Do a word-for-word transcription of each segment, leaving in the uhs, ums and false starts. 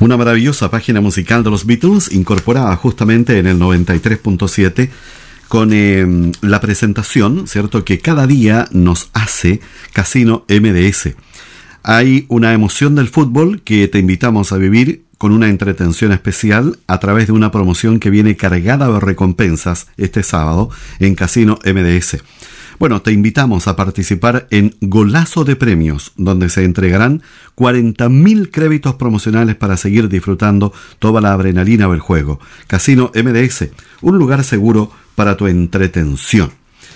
Una maravillosa página musical de los Beatles, incorporada justamente en el noventa y tres punto siete, con eh, la presentación, ¿cierto?, que cada día nos hace Casino M D S. Hay una emoción del fútbol que te invitamos a vivir con una entretención especial a través de una promoción que viene cargada de recompensas este sábado en Casino M D S. Bueno, te invitamos a participar en Golazo de Premios, donde se entregarán cuarenta mil créditos promocionales para seguir disfrutando toda la adrenalina del juego. Casino M D S, un lugar seguro para tu entretención.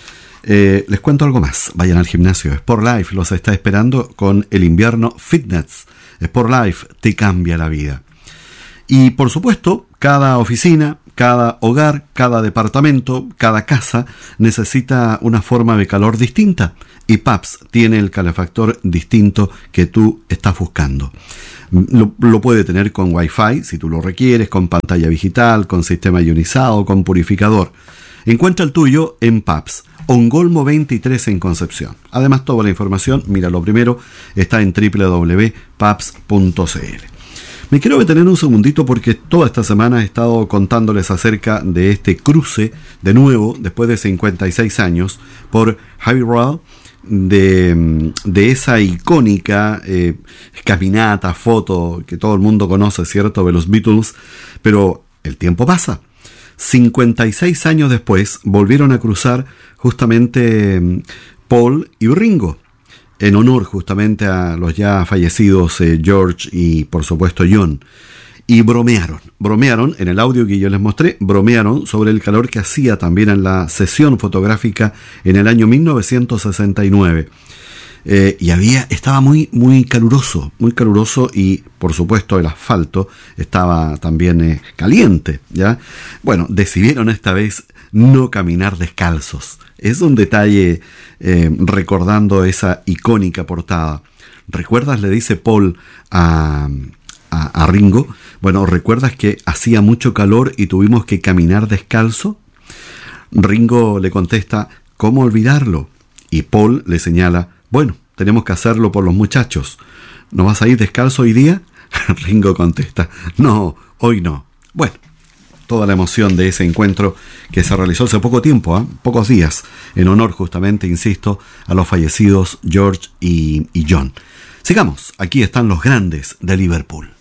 Eh, les cuento algo más. Vayan al gimnasio. Sport Life los está esperando con el invierno Fitness. Sport Life te cambia la vida. Y por supuesto, cada oficina, cada hogar, cada departamento, cada casa necesita una forma de calor distinta. Y P A P S tiene el calefactor distinto que tú estás buscando. Lo, lo puede tener con Wi-Fi, si tú lo requieres, con pantalla digital, con sistema ionizado, con purificador. Encuentra el tuyo en P A P S. Ongolmo veintitrés en Concepción. Además, toda la información, mira, lo primero, está en doble u doble u doble u punto paps punto c l. Me quiero detener un segundito porque toda esta semana he estado contándoles acerca de este cruce, de nuevo, después de cincuenta y seis años, por Abbey Road, de, de esa icónica eh, caminata, foto que todo el mundo conoce, ¿cierto?, de los Beatles, pero el tiempo pasa. cincuenta y seis años después volvieron a cruzar justamente Paul y Ringo, en honor justamente a los ya fallecidos eh, George y por supuesto John, y bromearon, bromearon en el audio que yo les mostré, bromearon sobre el calor que hacía también en la sesión fotográfica en el año mil novecientos sesenta y nueve. Eh, y había, estaba muy, muy caluroso, muy caluroso y por supuesto el asfalto estaba también eh, caliente, ¿ya? Bueno, decidieron esta vez no caminar descalzos. Es un detalle eh, recordando esa icónica portada. ¿Recuerdas? Le dice Paul a, a, a Ringo. Bueno, ¿recuerdas que hacía mucho calor y tuvimos que caminar descalzo? Ringo le contesta, ¿cómo olvidarlo? Y Paul le señala, bueno, tenemos que hacerlo por los muchachos. ¿No vas a ir descalzo hoy día? Ringo contesta, no, hoy no. Bueno, toda la emoción de ese encuentro que se realizó hace poco tiempo, ¿eh? pocos días, en honor justamente, insisto, a los fallecidos George y, y John. Sigamos, aquí están los grandes de Liverpool.